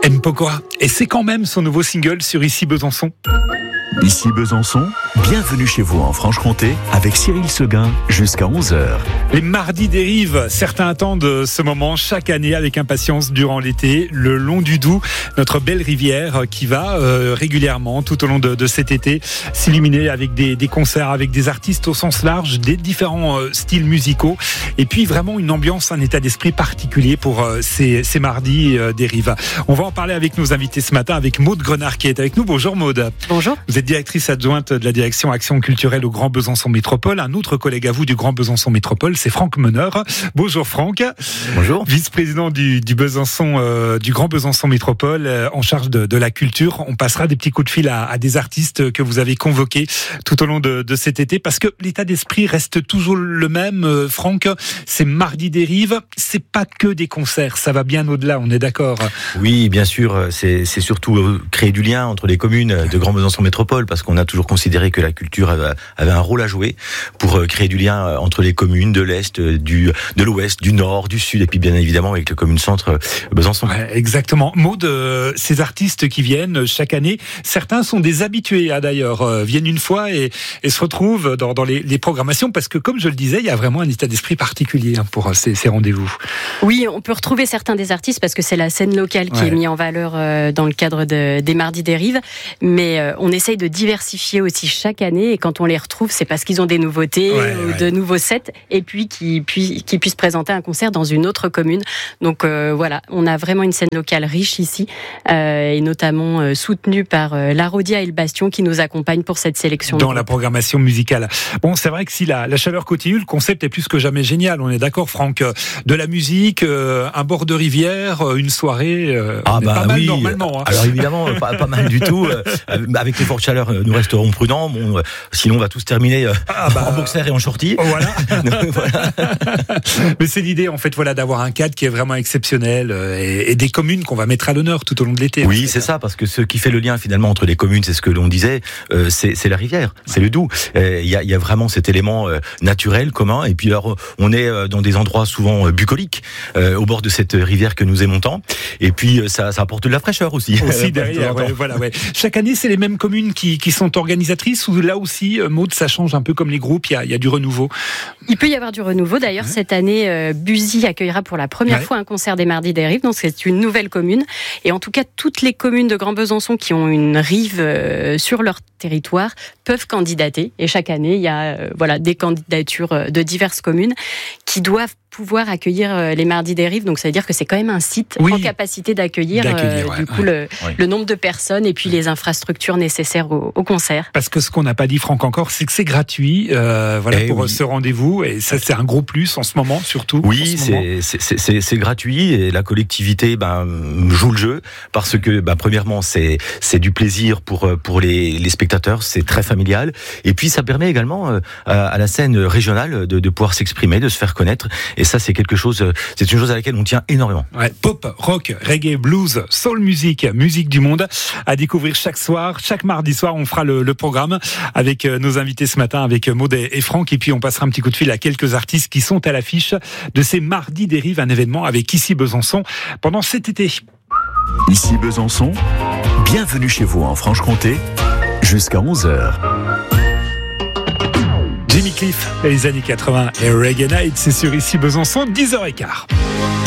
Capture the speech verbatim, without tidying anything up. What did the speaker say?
Mpokora. Et c'est quand même son nouveau single sur Ici Besançon. Ici Besançon, bienvenue chez vous en Franche-Comté avec Cyril Seguin jusqu'à onze heures. Les mardis des rives, certains attendent ce moment chaque année avec impatience durant l'été, le long du Doubs, notre belle rivière qui va euh, régulièrement tout au long de, de cet été s'illuminer avec des, des concerts, avec des artistes au sens large, des différents euh, styles musicaux et puis vraiment une ambiance, un état d'esprit particulier pour euh, ces, ces mardis euh, des rives. On va en parler avec nos invités ce matin, avec Maude Grenard qui est avec nous. Bonjour Maude. Bonjour. Vous êtes directrice adjointe de la direction Action culturelle au Grand Besançon Métropole. Un autre collègue à vous du Grand Besançon Métropole, c'est Franck Meneur. Bonjour Franck. Bonjour. Vice-président du, du Besançon, euh, du Grand Besançon Métropole, euh, en charge de, de la culture. On passera des petits coups de fil à, à des artistes que vous avez convoqués tout au long de, de cet été, parce que l'état d'esprit reste toujours le même. Euh, Franck, c'est mardi des rives. C'est pas que des concerts, ça va bien au-delà. On est d'accord? Oui, bien sûr. C'est, c'est surtout créer du lien entre les communes de Grand Besançon Métropole, parce qu'on a toujours considéré que la culture avait un rôle à jouer pour créer du lien entre les communes de l'Est, du, de l'Ouest, du Nord, du Sud, et puis bien évidemment avec le commune centre Besançon. Ouais, exactement. Maud, euh, ces artistes qui viennent chaque année, certains sont des habitués, hein, d'ailleurs, euh, viennent une fois et, et se retrouvent dans, dans les, les programmations, parce que comme je le disais, il y a vraiment un état d'esprit particulier hein, pour ces, ces rendez-vous. Oui, on peut retrouver certains des artistes parce que c'est la scène locale qui ouais. est mise en valeur euh, dans le cadre de, des Mardis des Rives, mais euh, on essaye de diversifier aussi chaque année, et quand on les retrouve, c'est parce qu'ils ont des nouveautés ouais, ou ouais. de nouveaux sets, et puis qu'ils, puis, qu'ils puissent présenter un concert dans une autre commune. Donc euh, voilà, on a vraiment une scène locale riche ici, euh, et notamment euh, soutenue par euh, la Rodia et le Bastion qui nous accompagnent pour cette sélection. Dans la programmation musicale. Bon, c'est vrai que si la, la chaleur continue, le concept est plus que jamais génial. On est d'accord, Franck? De la musique, euh, un bord de rivière, une soirée, euh, ah bah pas mal oui. normalement. Hein. Alors évidemment, pas, pas mal du tout. Euh, avec les fortes chaleurs, nous resterons prudents. Bon, euh, sinon on va tous terminer euh, ah bah, en boxer et en shorty. Oh, voilà. Donc, voilà. Mais c'est l'idée en fait, voilà, d'avoir un cadre qui est vraiment exceptionnel euh, et, et des communes qu'on va mettre à l'honneur tout au long de l'été. Oui, c'est ça, parce que ce qui fait le lien finalement entre les communes, c'est ce que l'on disait, euh, c'est, c'est la rivière, c'est le Doubs. Il euh, y, a, y a vraiment cet élément euh, naturel, commun. Et puis alors, on est euh, dans des endroits souvent euh, bucoliques, euh, au bord de cette rivière que nous aimons tant. Et puis euh, ça, ça apporte de la fraîcheur aussi. Aussi derrière, ouais, voilà, ouais. Chaque année, c'est les mêmes communes qui, qui sont organisatrices, ou là aussi, euh, Maud, ça change un peu comme les groupes, il y a, y a du renouveau? Il peut y avoir du renouveau. D'ailleurs, ouais. cette année, euh, Buzy accueillera pour la première ouais. fois un concert des Mardis des Rives, donc c'est une nouvelle commune. Et en tout cas, toutes les communes de Grand Besançon qui ont une rive euh, sur leur territoire peuvent candidater. Et chaque année, il y a euh, voilà, des candidatures de diverses communes qui doivent pouvoir accueillir les Mardis des Rives. Donc ça veut dire que c'est quand même un site oui. en capacité d'accueillir, d'accueillir euh, ouais, du coup ouais. Le, ouais. le nombre de personnes et puis les infrastructures nécessaires au, au concert. Parce que ce qu'on n'a pas dit, Franck, encore, c'est que c'est gratuit euh, voilà, pour oui. ce rendez-vous, et ça c'est un gros plus en ce moment surtout. Oui, c'est, c'est, c'est, c'est gratuit, et la collectivité ben, joue le jeu, parce que ben, premièrement c'est, c'est du plaisir pour, pour les, les spectateurs, c'est très familial, et puis ça permet également euh, à la scène régionale de, de pouvoir s'exprimer, de se faire connaître. Et ça, c'est quelque chose, c'est une chose à laquelle on tient énormément. Ouais, pop, rock, reggae, blues, soul music, musique du monde, à découvrir chaque soir, chaque mardi soir. On fera le, le programme avec nos invités ce matin, avec Maud et Franck, et puis on passera un petit coup de fil à quelques artistes qui sont à l'affiche de ces Mardis des Rives, un événement avec Ici Besançon pendant cet été. Ici Besançon, bienvenue chez vous en Franche-Comté, jusqu'à onze heures. Jimmy Cliff, les années quatre-vingts et Reggae Night, c'est sur Ici Besançon, dix heures quinze.